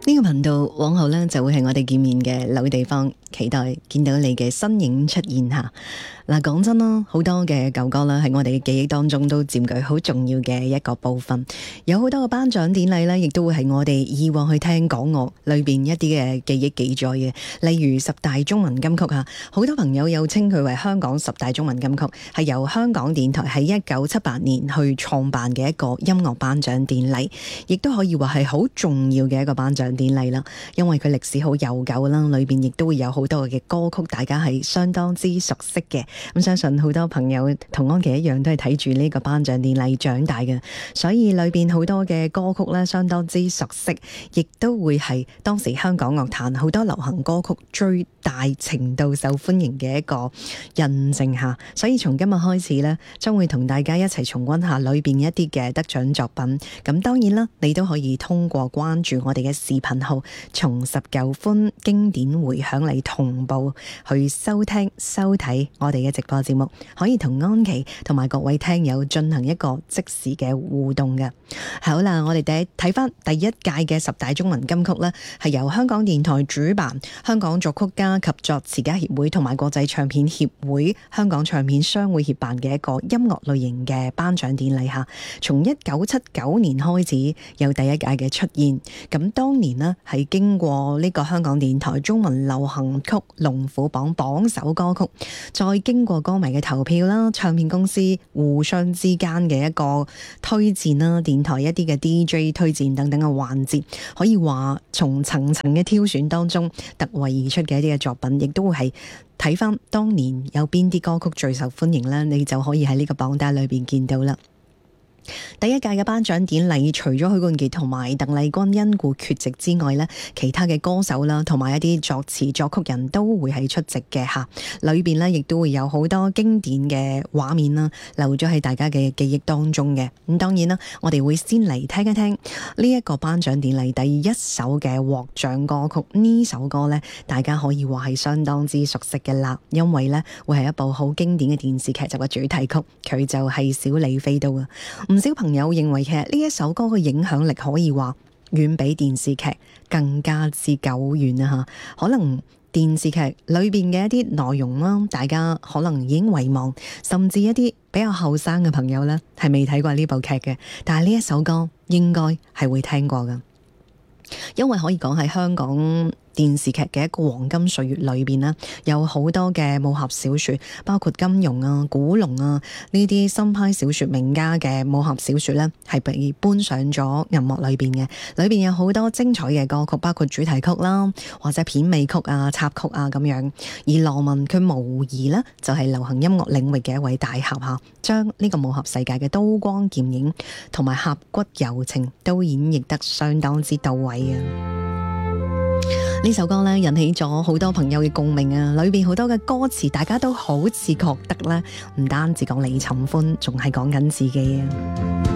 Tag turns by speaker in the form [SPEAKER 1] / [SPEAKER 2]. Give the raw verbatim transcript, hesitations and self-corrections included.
[SPEAKER 1] 呢個頻道往後呢就會係我哋見面嘅老地方，期待見到你嘅身影出現下。嗱，講真啦，好多嘅舊歌啦，喺我哋嘅記憶當中都佔據好重要嘅一個部分。有好多嘅頒獎典禮呢，亦都會係我哋以往去聽港樂裏邊一啲嘅記憶記載嘅。例如十大中文金曲吓，好多朋友又稱佢為香港十大中文金曲，係由香港電台喺一九七八年去創辦嘅一個音樂頒獎典禮，亦都可以話係好重要嘅一個頒獎典禮啦。因為佢歷史好悠久啦，裏邊亦都會有好多嘅歌曲，大家係相當之熟悉嘅。咁相信好多朋友同安琪一樣，都係睇住呢個頒獎典禮長大嘅，所以裏邊好多嘅歌曲咧，相當之熟悉，亦都會係當時香港樂壇好多流行歌曲最大程度受歡迎嘅一個印證下。所以從今日開始咧，將會同大家一齊重溫下裏邊一啲嘅得獎作品。咁當然啦，你都可以通過關注我哋嘅視頻號重拾舊歡經典回響嚟同步去收聽收睇我哋嘅直播節目，可以同安琪同埋各位聽友進行一個即時嘅互動嘅。好啦，我哋第睇翻第一屆嘅十大中文金曲呢，係由香港電台主辦，香港作曲家及作詞家協會同埋國際唱片協會、香港唱片商會協辦嘅一個音樂類型嘅頒獎典禮下，從一九七九年開始有第一屆嘅出現。咁當年呢，係經過呢個香港電台中文流行曲龍虎榜榜首歌曲，再經過歌迷嘅投票啦，唱片公司互相之間嘅一個推薦啦，電台一啲嘅 D J 推薦等等嘅環節，可以話從層層嘅挑選當中突圍而出嘅一啲嘅作品，亦都會係睇翻當年有邊啲歌曲最受歡迎啦，你就可以喺呢個榜單裏邊見到啦。第一屆嘅頒獎典禮，除咗許冠傑同埋鄧麗君因故缺席之外呢，其他嘅歌手啦，同埋一啲作詞作曲人都會係出席嘅吓。裏邊呢亦都會有好多經典嘅畫面啦，留咗喺大家嘅記憶當中嘅。咁當然啦，我哋會先嚟聽一聽呢一個頒獎典禮第一首嘅獲獎歌曲。呢首歌呢，大家可以話係相當之熟悉嘅啦，因為呢會係一部好經典嘅電視劇集嘅主題曲，佢就係小李飛刀啊。唔少朋友認為其實呢一首歌嘅影響力可以話遠比電視劇更加之久遠啊！吓，可能電視劇裏邊嘅一啲內容啦，大家可能已經遺忘，甚至一啲比較後生嘅朋友呢係未睇過呢部劇嘅，但係呢一首歌應該係會聽過㗎，因為可以講係香港電視劇嘅一個黃金歲月裏邊呢，有好多嘅武俠小說，包括金庸啊、古龍啊呢啲新派小說名家嘅武俠小說呢，係被搬上咗銀幕裏邊嘅。裏邊有好多精彩嘅歌曲，包括主題曲啦，或者片尾曲啊、插曲啊咁樣。而羅文佢無疑呢，就係流行音樂領域嘅一位大俠吓，將呢個武俠世界嘅刀光劍影同埋俠骨柔情都演繹得相當之到位啊！呢首歌咧引起咗好多朋友嘅共鳴啊！裏邊好多嘅歌詞，大家都好似覺得咧，唔單止講李尋歡，仲係講緊自己啊！